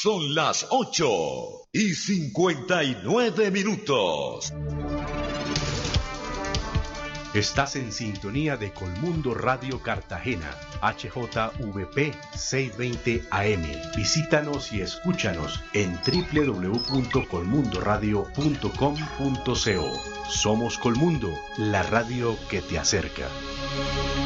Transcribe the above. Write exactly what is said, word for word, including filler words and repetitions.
Son las ocho y cincuenta y nueve minutos. Estás en sintonía de Colmundo Radio Cartagena, H J V P seiscientos veinte A M. Visítanos y escúchanos en doble u doble u doble u punto colmundo radio punto com punto co. Somos Colmundo, la radio que te acerca.